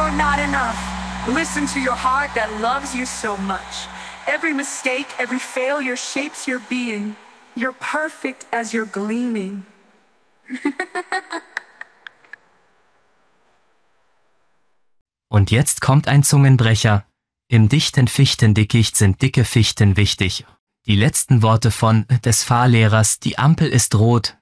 you're not enough. Listen to your heart that loves you so much. Every mistake, every failure shapes your being. You're perfect as you're gleaming. Und jetzt kommt ein Zungenbrecher. Im dichten Fichtendickicht sind dicke Fichten wichtig. Die letzten Worte des Fahrlehrers, die Ampel ist rot,